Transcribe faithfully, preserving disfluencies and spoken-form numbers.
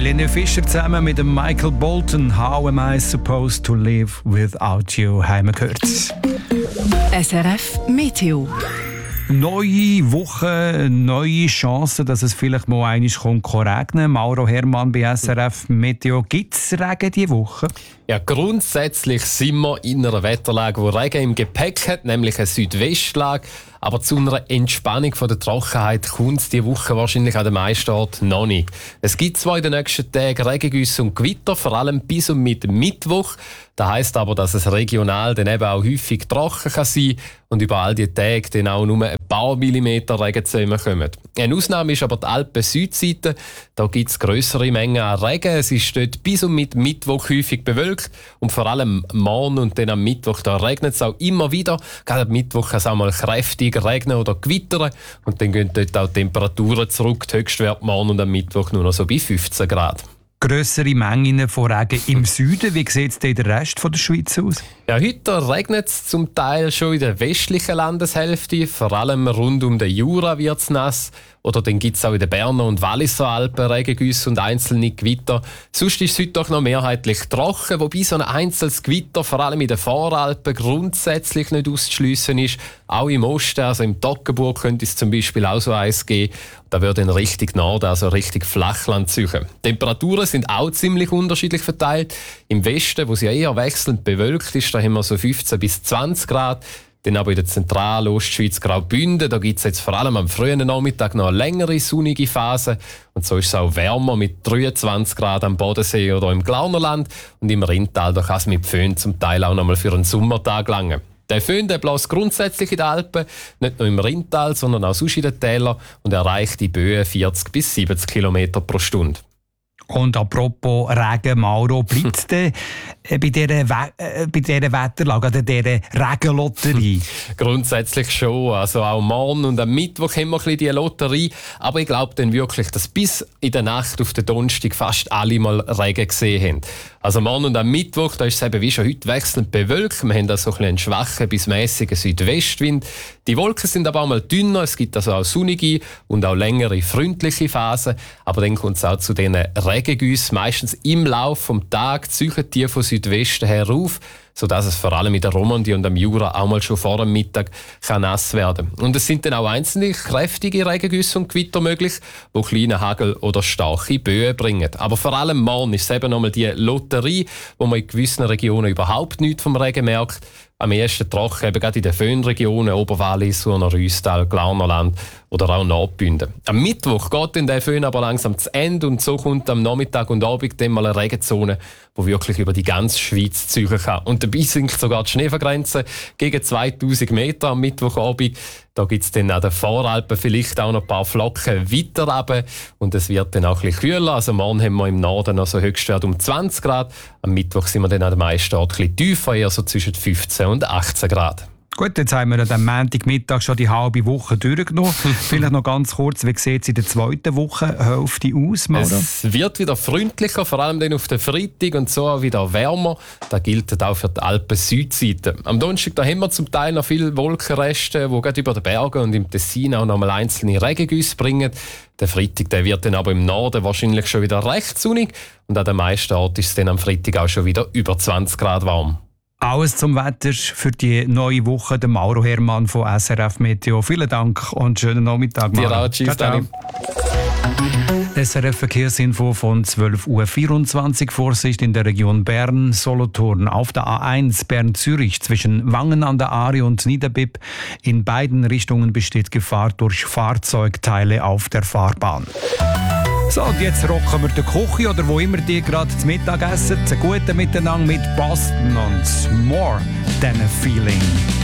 Helene Fischer zusammen mit dem Michael Bolton. How am I supposed to live without you? Haben wir gehört. S R F Meteo. Neue Woche, neue Chancen, dass es vielleicht mal einmal kommt, regnen. Mauro Hermann bei S R F Meteo. Gibt es Regen diese Woche? Ja, grundsätzlich sind wir in einer Wetterlage, die Regen im Gepäck hat, nämlich eine Südwestlage. Aber zu einer Entspannung von der Trockenheit kommt es diese Woche wahrscheinlich an den meisten Orten noch nicht. Es gibt zwar in den nächsten Tagen Regengüsse und Gewitter, vor allem bis und mit Mittwoch. Das heisst aber, dass es regional dann eben auch häufig trocken kann sein und über all die Tage dann auch nur ein paar Millimeter Regen zusammenkommen. Eine Ausnahme ist aber die Alpen-Südseite. Da gibt es grössere Mengen an Regen. Es ist dort bis und mit Mittwoch häufig bewölkt und vor allem morgen und dann am Mittwoch da regnet es auch immer wieder. Gerade am Mittwoch kann es auch mal kräftig regnen oder gewittern und dann gehen dort auch die Temperaturen zurück. Die Höchstwerte morgen und am Mittwoch nur noch so bei fünfzehn Grad. Grössere Mengen von Regen im Süden. Wie sieht es denn in der Rest der Schweiz aus? Ja, heute regnet es zum Teil schon in der westlichen Landeshälfte. Vor allem rund um den Jura wird es nass. Oder dann gibt es auch in den Berner und Walliser Alpen Regengüsse und einzelne Gewitter. Sonst ist es heute doch noch mehrheitlich trocken, wobei so ein einzelnes Gewitter vor allem in den Voralpen grundsätzlich nicht auszuschliessen ist. Auch im Osten, also im Toggenburg, könnte es zum Beispiel auch so eins geben. Da würde dann richtig Norden, also richtig Flachland suchen. Die Temperaturen sind auch ziemlich unterschiedlich verteilt. Im Westen, wo es ja eher wechselnd bewölkt ist, da haben wir so fünfzehn bis zwanzig Grad. Dann aber in der Zentral- Ostschweiz Graubünden, da gibt es jetzt vor allem am frühen Nachmittag noch eine längere sonnige Phase. Und so ist es auch wärmer mit dreiundzwanzig Grad am Bodensee oder im Glaunerland. Und im Rheintal da kann es mit Föhn zum Teil auch noch mal für einen Sommertag langen. Der Föhn der bläst grundsätzlich in den Alpen, nicht nur im Rheintal, sondern auch sonst in den Tälern und erreicht die Böen vierzig bis siebzig Kilometer pro Stunde. Und apropos Regen, Mauro, bleibt es denn äh, bei dieser, We- äh, bei dieser Wetterlage, oder dieser Regenlotterie? Grundsätzlich schon. Also auch morgen und am Mittwoch haben wir ein bisschen die Lotterie. Aber ich glaube dann wirklich, dass bis in der Nacht auf den Donnerstag fast alle mal Regen gesehen haben. Also morgen und am Mittwoch, da ist es eben wie schon heute wechselnd bewölkt. Wir haben da so ein bisschen einen schwachen bis mäßigen Südwestwind. Die Wolken sind aber auch mal dünner. Es gibt also auch sonnige und auch längere freundliche Phasen. Aber dann kommt es auch zu diesen Regengüssen. Meistens im Laufe des Tages ziehen die von Südwesten her auf, sodass es vor allem in der Romandie und am Jura auch mal schon vor dem Mittag kann nass werden. Und es sind dann auch einzelne kräftige Regengüsse und Gewitter möglich, die kleine Hagel oder starke Böen bringen. Aber vor allem morgen ist es eben nochmal die Lotterie, wo man in gewissen Regionen überhaupt nichts vom Regen merkt. Am ersten trocken, eben gerade in den Föhnregionen, Oberwallis, Surner Rüstal, Glaunerland oder auch Nordbünden. Am Mittwoch geht dann der Föhn aber langsam zu Ende und so kommt am Nachmittag und Abend dann mal eine Regenzone, die wirklich über die ganze Schweiz ziehen kann. Und dabei sinkt sogar die Schneefallgrenze gegen zweitausend Meter am Mittwochabend. Da gibt es dann an den Voralpen vielleicht auch noch ein paar Flocken weiter runter. Und es wird dann auch ein bisschen kühler. Also morgen haben wir im Norden noch so Höchstwert um zwanzig Grad. Am Mittwoch sind wir dann an den meisten Orten ein bisschen tiefer, eher so zwischen fünfzehn und achtzehn Grad. Gut, jetzt haben wir am Montagmittag schon die halbe Woche durchgenommen. Vielleicht noch ganz kurz, wie sieht es in der zweiten Wochenhälfte aus, Mauro? Es wird wieder freundlicher, vor allem dann auf den Freitag und so auch wieder wärmer. Das gilt auch für die Alpen-Südseite. Am Donnerstag da haben wir zum Teil noch viele Wolkenreste, die gerade über den Bergen und im Tessin auch noch mal einzelne Regengüsse bringen. Der Freitag der wird dann aber im Norden wahrscheinlich schon wieder recht sonnig und an den meisten Orten ist es dann am Freitag auch schon wieder über zwanzig Grad warm. Alles zum Wetter für die neue Woche. Der Mauro Hermann von S R F Meteo. Vielen Dank und schönen Nachmittag. Dir auch, tschüss, Dani. S R F Verkehrsinfo von zwölf Uhr vierundzwanzig. Vorsicht in der Region Bern, Solothurn. Auf der A eins Bern-Zürich zwischen Wangen an der Aare und Niederbipp. In beiden Richtungen besteht Gefahr durch Fahrzeugteile auf der Fahrbahn. So, und jetzt rocken wir die Küche oder wo immer die gerade zum Mittag essen. Ein gutes Miteinander mit Boston und More Than a Feeling.